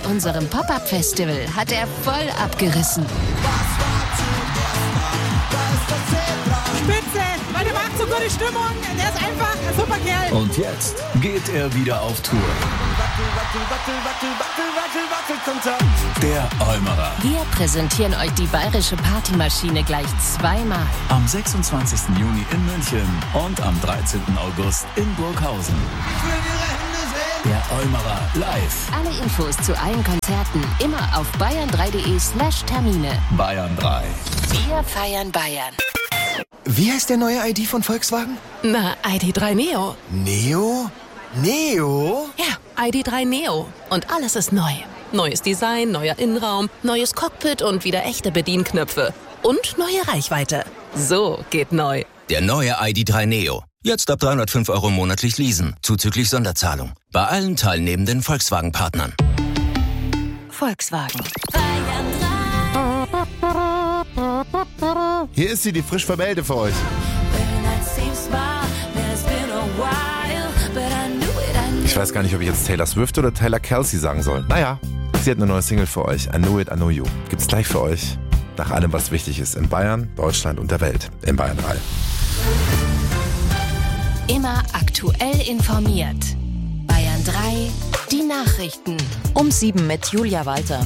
unserem Pop-Up-Festival hat er voll abgerissen. Spitze, Leute, macht so gute Stimmung, der ist einfach ein super Kerl. Und jetzt geht er wieder auf Tour. Der Eumerer. Wir präsentieren euch die bayerische Partymaschine gleich zweimal. Am 26. Juni in München und am 13. August in Burghausen. Der Eumerer live. Alle Infos zu allen Konzerten immer auf bayern3.de/Termine. Bayern 3. Wir feiern Bayern. Wie heißt der neue ID von Volkswagen? Na, ID.3 Neo. Neo? Neo? Ja, ID.3 Neo. Und alles ist neu. Neues Design, neuer Innenraum, neues Cockpit und wieder echte Bedienknöpfe. Und neue Reichweite. So geht neu. Der neue ID.3 Neo. Jetzt ab 305 € monatlich leasen, zuzüglich Sonderzahlung. Bei allen teilnehmenden Volkswagen-Partnern. Volkswagen. Hier ist sie, die frisch Vermählte für euch. Ich weiß gar nicht, ob ich jetzt Taylor Swift oder Taylor Kelsey sagen soll. Naja, sie hat eine neue Single für euch. I Know It, I Know You. Gibt's gleich für euch. Nach allem, was wichtig ist in Bayern, Deutschland und der Welt. In Bayern 3. Immer aktuell informiert. Bayern 3, die Nachrichten. Um 7 mit Julia Walter.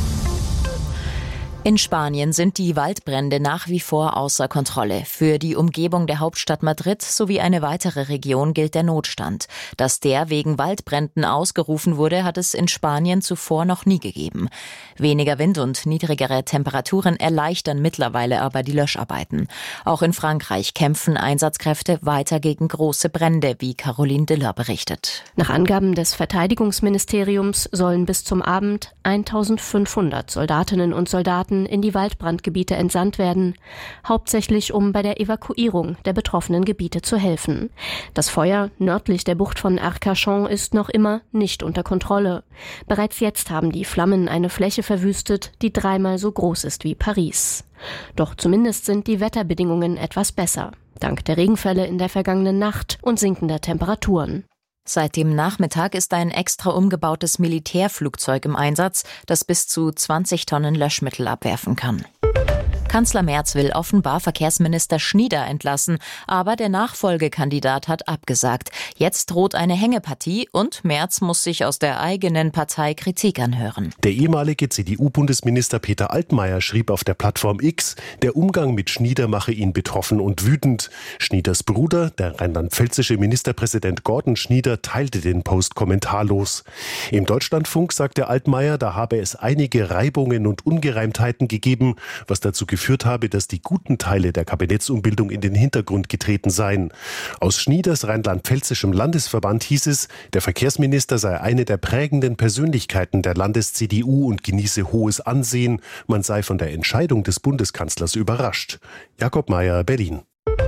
In Spanien sind die Waldbrände nach wie vor außer Kontrolle. Für die Umgebung der Hauptstadt Madrid sowie eine weitere Region gilt der Notstand. Dass der wegen Waldbränden ausgerufen wurde, hat es in Spanien zuvor noch nie gegeben. Weniger Wind und niedrigere Temperaturen erleichtern mittlerweile aber die Löscharbeiten. Auch in Frankreich kämpfen Einsatzkräfte weiter gegen große Brände, wie Caroline Diller berichtet. Nach Angaben des Verteidigungsministeriums sollen bis zum Abend 1500 Soldatinnen und Soldaten in die Waldbrandgebiete entsandt werden, hauptsächlich um bei der Evakuierung der betroffenen Gebiete zu helfen. Das Feuer nördlich der Bucht von Arcachon ist noch immer nicht unter Kontrolle. Bereits jetzt haben die Flammen eine Fläche verwüstet, die 3-mal so groß ist wie Paris. Doch zumindest sind die Wetterbedingungen etwas besser, dank der Regenfälle in der vergangenen Nacht und sinkender Temperaturen. Seit dem Nachmittag ist ein extra umgebautes Militärflugzeug im Einsatz, das bis zu 20 Tonnen Löschmittel abwerfen kann. Kanzler Merz will offenbar Verkehrsminister Schnieder entlassen, aber der Nachfolgekandidat hat abgesagt. Jetzt droht eine Hängepartie und Merz muss sich aus der eigenen Partei Kritik anhören. Der ehemalige CDU-Bundesminister Peter Altmaier schrieb auf der Plattform X, der Umgang mit Schnieder mache ihn betroffen und wütend. Schnieders Bruder, der rheinland-pfälzische Ministerpräsident Gordon Schnieder, teilte den Post kommentarlos. Im Deutschlandfunk sagte Altmaier, da habe es einige Reibungen und Ungereimtheiten gegeben, was dazu geführt habe, dass die guten Teile der Kabinettsumbildung in den Hintergrund getreten seien. Aus Schnieders rheinland-pfälzischem Landesverband hieß es, der Verkehrsminister sei eine der prägenden Persönlichkeiten der Landes-CDU und genieße hohes Ansehen. Man sei von der Entscheidung des Bundeskanzlers überrascht. Jakob Mayer, Berlin.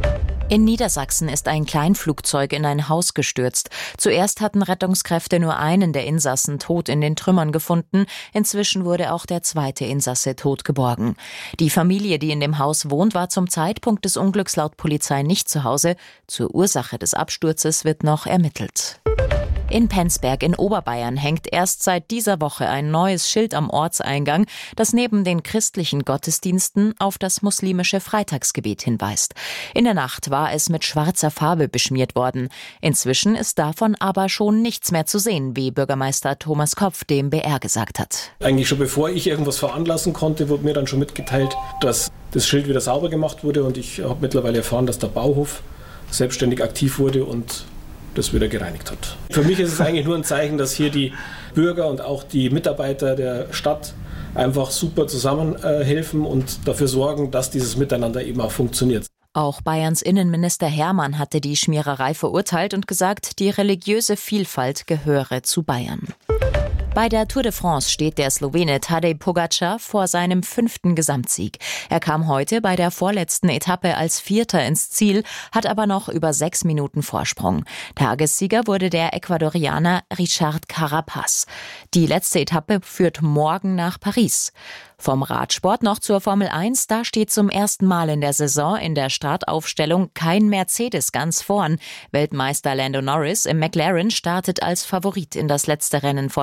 In Niedersachsen ist ein Kleinflugzeug in ein Haus gestürzt. Zuerst hatten Rettungskräfte nur einen der Insassen tot in den Trümmern gefunden. Inzwischen wurde auch der zweite Insasse tot geborgen. Die Familie, die in dem Haus wohnt, war zum Zeitpunkt des Unglücks laut Polizei nicht zu Hause. Zur Ursache des Absturzes wird noch ermittelt. In Penzberg in Oberbayern hängt erst seit dieser Woche ein neues Schild am Ortseingang, das neben den christlichen Gottesdiensten auf das muslimische Freitagsgebet hinweist. In der Nacht war es mit schwarzer Farbe beschmiert worden. Inzwischen ist davon aber schon nichts mehr zu sehen, wie Bürgermeister Thomas Kopf dem BR gesagt hat. Eigentlich schon bevor ich irgendwas veranlassen konnte, wurde mir dann schon mitgeteilt, dass das Schild wieder sauber gemacht wurde und ich habe mittlerweile erfahren, dass der Bauhof selbstständig aktiv wurde und das wieder gereinigt hat. Für mich ist es eigentlich nur ein Zeichen, dass hier die Bürger und auch die Mitarbeiter der Stadt einfach super zusammenhelfen und dafür sorgen, dass dieses Miteinander eben auch funktioniert. Auch Bayerns Innenminister Hermann hatte die Schmiererei verurteilt und gesagt, die religiöse Vielfalt gehöre zu Bayern. Bei der Tour de France steht der Slowene Tadej Pogačar vor seinem 5. Gesamtsieg. Er kam heute bei der vorletzten Etappe als Vierter ins Ziel, hat aber noch über 6 Minuten Vorsprung. Tagessieger wurde der Ecuadorianer Richard Carapaz. Die letzte Etappe führt morgen nach Paris. Vom Radsport noch zur Formel 1, da steht zum ersten Mal in der Saison in der Startaufstellung kein Mercedes ganz vorn. Weltmeister Lando Norris im McLaren startet als Favorit in das letzte Rennen vor der Sommerpause.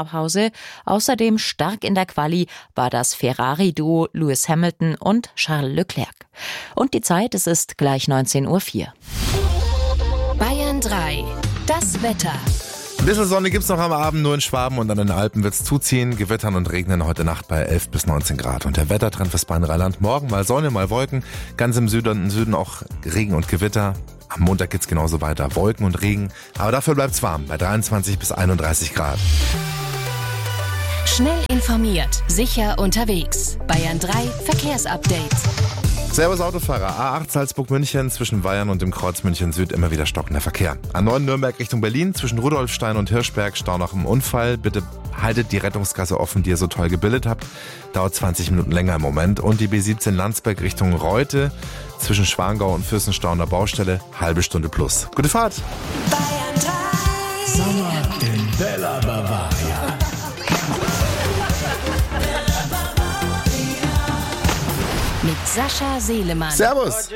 Blaupause. Außerdem stark in der Quali war das Ferrari-Duo Lewis Hamilton und Charles Leclerc. Und die Zeit, es ist gleich 19:04 Uhr. Bayern 3, das Wetter. Ein bisschen Sonne gibt's noch am Abend, nur in Schwaben und an den Alpen wird's zuziehen, gewittern und regnen heute Nacht bei 11 bis 19 Grad. Und der Wettertrend fürs Bayern-Rheinland: morgen mal Sonne, mal Wolken, ganz im Süden auch Regen und Gewitter. Am Montag geht's genauso weiter, Wolken und Regen, aber dafür bleibt's warm bei 23 bis 31 Grad. Schnell informiert, sicher unterwegs. Bayern 3 Verkehrsupdate. Servus Autofahrer, A8 Salzburg-München, zwischen Weyern und dem Kreuz München Süd immer wieder stockender Verkehr. A9 Nürnberg Richtung Berlin, zwischen Rudolfstein und Hirschberg, Stau nach dem Unfall. Bitte haltet die Rettungsgasse offen, die ihr so toll gebildet habt. Dauert 20 Minuten länger im Moment. Und die B17 Landsberg Richtung Reute, zwischen Schwangau und Fürstenstau an der Baustelle, halbe Stunde plus. Gute Fahrt! Bayern 3. Sommer in Bella Bavaria. Mit Sascha Selemann. Servus!